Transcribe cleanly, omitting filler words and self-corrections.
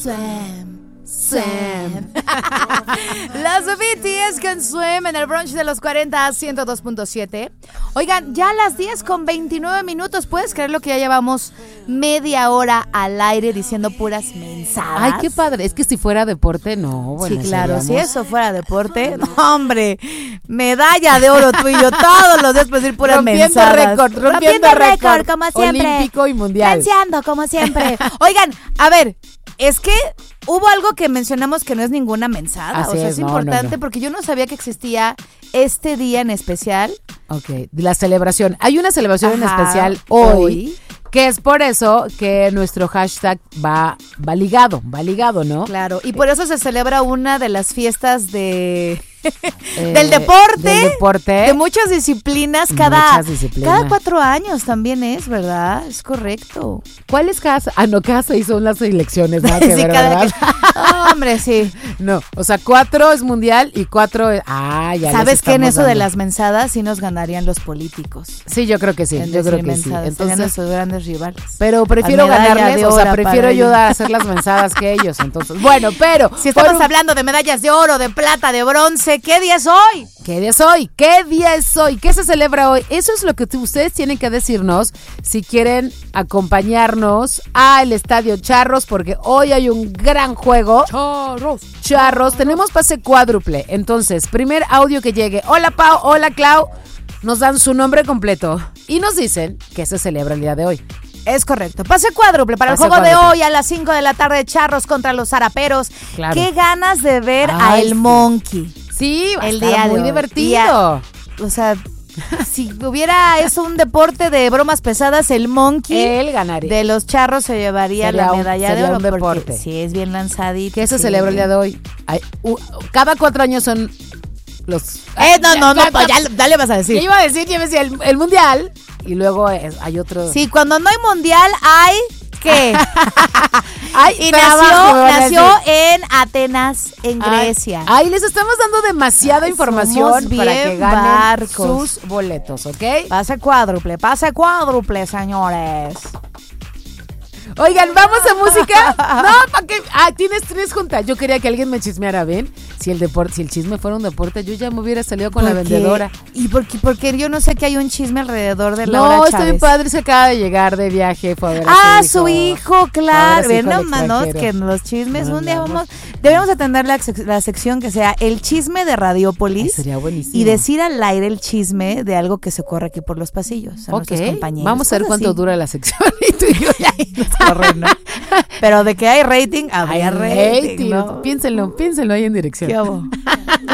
Swim. Los BTS con Swim en el brunch de los 40 a 102.7. Oigan, ya a las 10:29. ¿Puedes creer lo que ya llevamos media hora al aire diciendo puras mensadas? Ay, qué padre. Es que si fuera deporte, no. Bueno, sí, claro. seríamos... Si eso fuera deporte, no, hombre. Medalla de oro tú y yo todos los días para decir puras mensadas. Rompiendo récord, como siempre. Olímpico y mundial. Penseando, como siempre. Oigan, a ver, es que hubo algo que mencionamos que no es ninguna mensada. Así es importante porque yo no sabía que existía este día en especial. Ok, la celebración. Hay una celebración en especial hoy, que es por eso que nuestro hashtag va ligado, ¿no? Claro, y por eso se celebra una de las fiestas del deporte, de muchas disciplinas, cada 4 años también es, ¿verdad? Es correcto. ¿Cuál es cada? Cada 6 son las elecciones, nada que sí, ver, ¿verdad? Hombre, sí. No, o sea, 4 es mundial y 4 es... ya. ¿Sabes qué? En eso de las mensadas sí nos ganarían los políticos. Sí, yo creo que sí, sí. Entonces, serían nuestros grandes rivales. Pero prefiero ganarles, o sea, prefiero yo hacer las mensadas que ellos, entonces. Bueno, pero... Si estamos hablando de medallas de oro, de plata, de bronce, ¿qué día es hoy? ¿Qué día es hoy? ¿Qué día es hoy? ¿Qué se celebra hoy? Eso es lo que ustedes tienen que decirnos si quieren acompañarnos al Estadio Charros, porque hoy hay un gran juego. Charros. Tenemos pase cuádruple. Entonces, primer audio que llegue. Hola Pau, hola Clau. Nos dan su nombre completo y nos dicen que se celebra el día de hoy. Es correcto. Pase cuádruple para el juego de hoy a las 5 de la tarde, Charros contra los Zaraperos. Claro. Qué ganas de ver a El Monkey. Sí, va a estar muy divertido. O sea, si hubiera eso un deporte de bromas pesadas, El Monkey, él ganaría. De los Charros se llevaría la medalla de oro. Un deporte. Sí, es bien lanzadito. ¿Qué se celebra el día de hoy? Cada 4 años son los... No, ya le vas a decir. Yo iba a decir el mundial y luego hay otro... Sí, cuando no hay mundial hay... ¿Qué? Y nació en Atenas, en Grecia. Ay, les estamos dando demasiada información para que ganen sus boletos, ¿ok? Pase cuádruple, señores. Oigan, ¿vamos a música? No, ¿para qué? Tienes 3 juntas. Yo quería que alguien me chismeara, ¿ven? Si el chisme fuera un deporte, yo ya me hubiera salido con la vendedora. ¿Y porque yo no sé que hay un chisme alrededor de Laura Chávez? No, está bien padre, se acaba de llegar de viaje, fue a ver a su hijo, claro. Ven nomás, que los chismes, un día debemos atender la sección que sea el chisme de Radiópolis. Sería buenísimo. Y decir al aire el chisme de algo que se ocurre aquí por los pasillos a nuestros compañeros. Vamos a ver cuánto dura la sección y tú y yo ya ¿no? Pero de que hay rating, habría rating, ¿no? Piénsenlo ahí en dirección. ¿Qué hago?